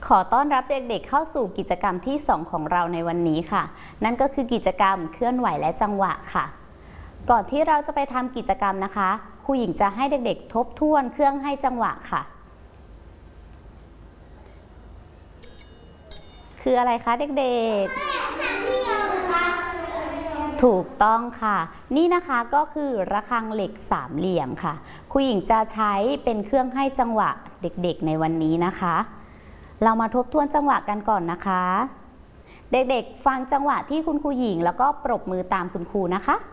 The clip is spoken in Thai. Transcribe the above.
ขอต้อนรับเด็กๆเข้าสู่กิจกรรมที่ 2ของเราในวันนี้ค่ะนั่นก็คือกิจกรรมเคลื่อนไหวและจังหวะค่ะก่อนที่เราจะไปทำกิจกรรมนะคะครูหญิงจะให้เด็กๆทบทวนเครื่องให้จังหวะค่ะคืออะไรคะเด็กๆถูกต้องค่ะนี่นะคะก็คือระฆังเหล็กสามเหลี่ยมค่ะครูหญิงจะใช้เป็นเครื่องให้จังหวะเด็กๆในวันนี้นะคะเรามาทบทวนจังหวะกันก่อนนะคะเด็กๆฟังจังหวะที่คุณครูหญิงแล้วก็ปรบมือตามคุณครูนะคะ